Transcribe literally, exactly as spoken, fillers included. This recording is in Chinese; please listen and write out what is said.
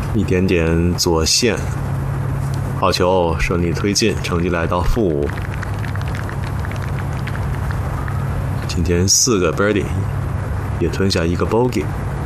一点点左线，好球顺利推进，成绩来到负五。今天四个 birdie，也吞下一个 bogey。